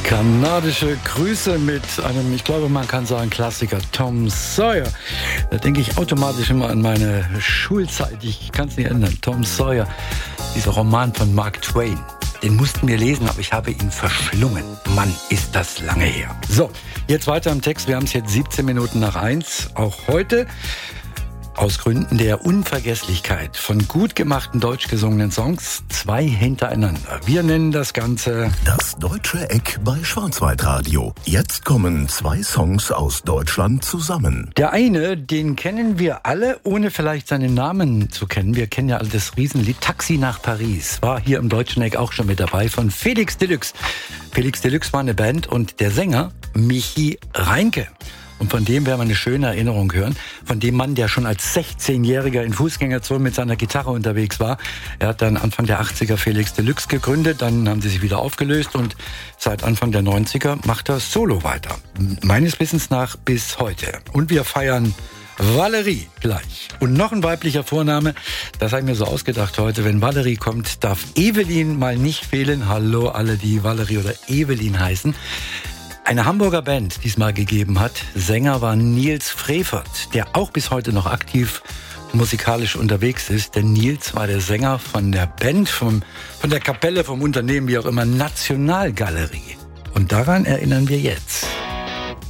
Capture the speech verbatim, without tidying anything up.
Kanadische Grüße mit einem, ich glaube, man kann sagen, Klassiker, Tom Sawyer. Da denke ich automatisch immer an meine Schulzeit. Ich kann es nicht ändern. Tom Sawyer, dieser Roman von Mark Twain. Den mussten wir lesen, aber ich habe ihn verschlungen. Mann, ist das lange her. So, jetzt weiter im Text. Wir haben es jetzt siebzehn Minuten nach eins. Auch heute aus Gründen der Unvergesslichkeit von gut gemachten deutsch gesungenen Songs zwei hintereinander. Wir nennen das Ganze Das Deutsche Eck bei Schwarzwaldradio. Jetzt kommen zwei Songs aus Deutschland zusammen. Der eine, den kennen wir alle, ohne vielleicht seinen Namen zu kennen. Wir kennen ja alle das Riesenlied Taxi nach Paris. War hier im Deutschen Eck auch schon mit dabei von Felix Deluxe. Felix Deluxe war eine Band und der Sänger Michi Reinke. Und von dem werden wir eine schöne Erinnerung hören. Von dem Mann, der schon als sechzehnjähriger in Fußgängerzonen mit seiner Gitarre unterwegs war. Er hat dann Anfang der achtziger Felix Deluxe gegründet. Dann haben sie sich wieder aufgelöst. Und seit Anfang der neunziger macht er Solo weiter. Meines Wissens nach bis heute. Und wir feiern Valerie gleich. Und noch ein weiblicher Vorname. Das habe ich mir so ausgedacht heute. Wenn Valerie kommt, darf Evelyn mal nicht fehlen. Hallo alle, die Valerie oder Evelyn heißen. Eine Hamburger Band, die es mal gegeben hat. Sänger war Nils Frevert, der auch bis heute noch aktiv musikalisch unterwegs ist. Denn Nils war der Sänger von der Band, vom, von der Kapelle, vom Unternehmen, wie auch immer, Nationalgalerie. Und daran erinnern wir jetzt.